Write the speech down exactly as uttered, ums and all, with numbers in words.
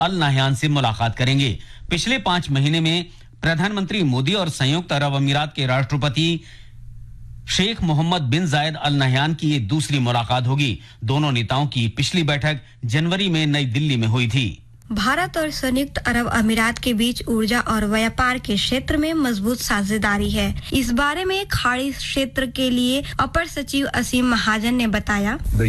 Al Nahyan से मुलाकात करेंगे। पिछले पांच महीने में प्रधानमंत्री मोदी और संयुक्त अरब अमीरात के राष्ट्रपति शेख मोहम्मद बिन जायद अल नहयान की ये दूसरी मुलाकात होगी। दोनों नेताओं की पिछली बैठक जनवरी में नई दिल्ली में हुई थी। भारत और संयुक्त अरब अमीरात के बीच ऊर्जा और व्यापार के क्षेत्र में मजबूत साझेदारी है। इस बारे में खाड़ी क्षेत्र के लिए अपर सचिव असीम महाजन ने बताया,